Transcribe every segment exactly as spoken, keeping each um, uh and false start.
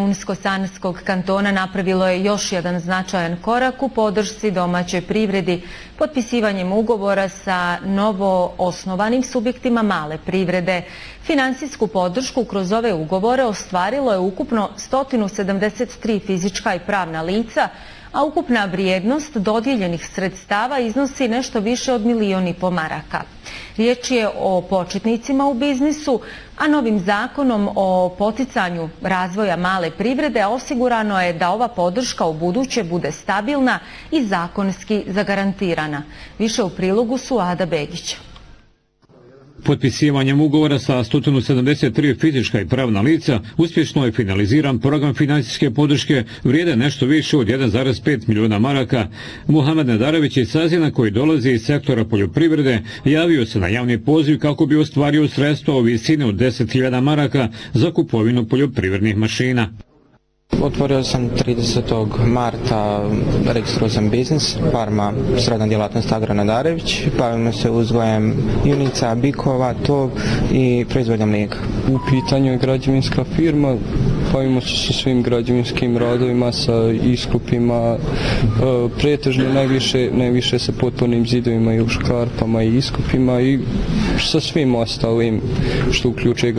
Unsko-Sanskog kantona napravilo je još jedan značajan korak u podršci domaćoj privredi potpisivanjem ugovora sa novo osnovanim subjektima male privrede. Finansijsku podršku kroz ove ugovore ostvarilo je ukupno sto sedamdeset tri fizička i pravna lica, a ukupna vrijednost dodijeljenih sredstava iznosi nešto više od milijon i po maraka. Riječ je o početnicima u biznisu, a novim zakonom o poticanju razvoja male privrede osigurano je da ova podrška u buduće bude stabilna i zakonski zagarantirana. Više u prilogu su Ada Begić. Potpisivanjem ugovora sa sto sedamdeset tri fizička i pravna lica uspješno je finaliziran program financijske podrške vrijedan nešto više od jedan zarez pet milijuna maraka. Muhamed Nadarević iz Sazina, koji dolazi iz sektora poljoprivrede, javio se na javni poziv kako bi ostvario sredstva u visini od deset hiljada maraka za kupovinu poljoprivrednih mašina. Otvorio sam tridesetog marta, registrovao sam biznis, farma srednja djelatnost Agro Nadarević, bavimo se uzgojem junica, bikova, tov i proizvodnjom mlijeka. U pitanju je građevinska firma, bavimo se sa svim građevinskim radovima, sa iskupima, pretežno najviše, najviše sa potpornim zidovima i u škarpama i iskupima i sa svim ostalim što uključuje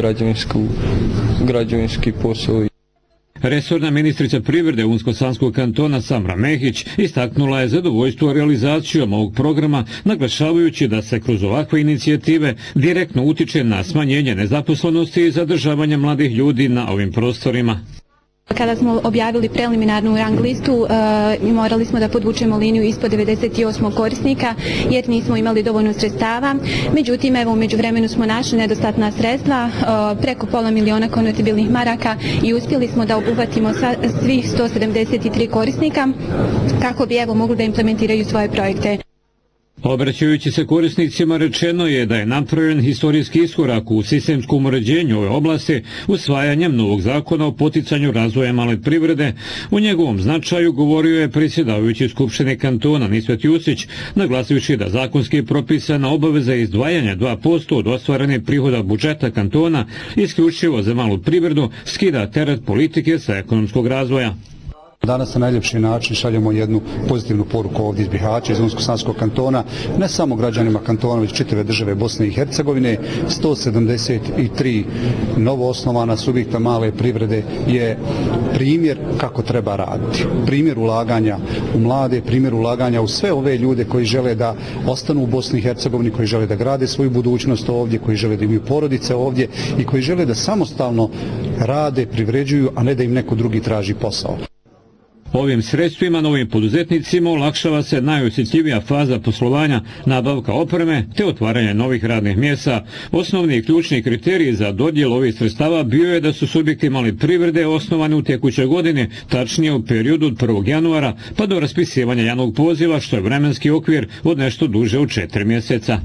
građevinski posao. Resorna ministrica privrede Unsko-Sanskog kantona Samra Mehić istaknula je zadovoljstvo realizacijom ovog programa, naglašavajući da se kroz ovakve inicijative direktno utiče na smanjenje nezaposlenosti i zadržavanje mladih ljudi na ovim prostorima. Kada smo objavili preliminarnu rang listu, e, morali smo da podvučemo liniju ispod devedeset osam korisnika jer nismo imali dovoljno sredstava. Međutim, evo, u međuvremenu smo našli nedostatna sredstva, e, preko pola miliona konvertibilnih maraka i uspjeli smo da obuhvatimo sa, svih sto sedamdeset tri korisnika kako bi evo mogli da implementiraju svoje projekte. Obraćajući se korisnicima, rečeno je da je napravljen historijski iskorak u sistemskom uređenju ove oblasti usvajanjem novog zakona o poticanju razvoja male privrede. U njegovom značaju govorio je predsjedavajući Skupštine kantona Nisvet Jusić, naglasivši da zakonski propisana obaveza izdvajanja dva posto od ostvarenih prihoda budžeta kantona isključivo za malu privredu skida teret politike sa ekonomskog razvoja. Danas na najljepši način šaljemo jednu pozitivnu poruku ovdje iz Bihaća, iz Unsko-Sanskog kantona, ne samo građanima kantona, već čitave države Bosne i Hercegovine. sto sedamdeset tri novoosnovana subjekta male privrede je primjer kako treba raditi. Primjer ulaganja u mlade, primjer ulaganja u sve ove ljude koji žele da ostanu u Bosni i Hercegovini, koji žele da grade svoju budućnost ovdje, koji žele da imaju porodice ovdje i koji žele da samostalno rade, privređuju, a ne da im neko drugi traži posao. Ovim sredstvima novim poduzetnicima olakšava se najosjetljivija faza poslovanja, nabavka opreme te otvaranje novih radnih mjesta. Osnovni i ključni kriterij za dodjelu ovih sredstava bio je da su subjekti male privrede osnovani u tekućoj godini, tačnije u periodu od prvog januara pa do raspisivanja javnog poziva, što je vremenski okvir od nešto duže od četiri mjeseca.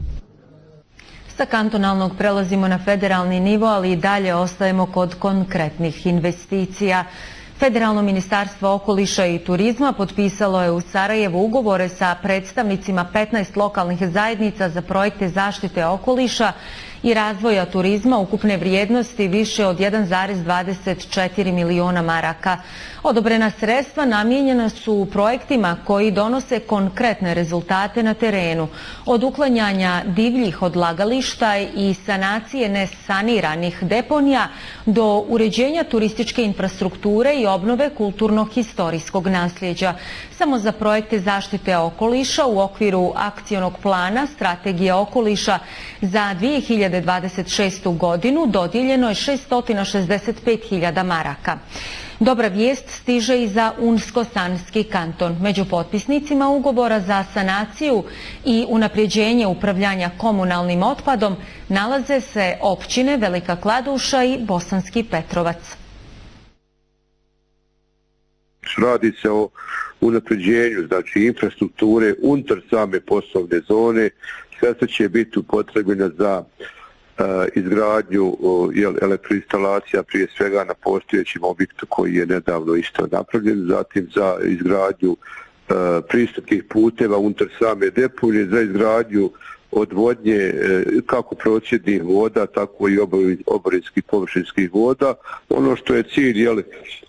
Sa kantonalnog prelazimo na federalni nivo, ali i dalje ostajemo kod konkretnih investicija. Federalno ministarstvo okoliša i turizma potpisalo je u Sarajevu ugovore sa predstavnicima petnaest lokalnih zajednica za projekte zaštite okoliša i razvoja turizma ukupne vrijednosti više od jedan zarez dvadeset četiri miliona maraka. Odobrena sredstva namijenjena su projektima koji donose konkretne rezultate na terenu, od uklanjanja divljih odlagališta i sanacije nesaniranih deponija do uređenja turističke infrastrukture i obnove kulturno-historijskog nasljeđa. Samo za projekte zaštite okoliša u okviru akcionog plana Strategije okoliša za dvije hiljade dvadeset šestu godinu dodijeljeno je šesto šezdeset pet hiljada maraka. Dobra vijest stiže i za Unsko-Sanski kanton. Među potpisnicima ugovora za sanaciju i unapređenje upravljanja komunalnim otpadom nalaze se općine Velika Kladuša i Bosanski Petrovac. Radi se o unapređenju, znači infrastrukture unutar same poslovne zone. Sredstva će biti upotrebljena za Uh, izgradnju uh, elektroinstalacija prije svega na postojećem objektu koji je nedavno isto napravljen, zatim za izgradnju uh, pristupnih puteva unutar same deponije, za izgradnju odvodnje uh, kako procjednih voda, tako i oborinskih površinskih voda. Ono što je cilj, jel,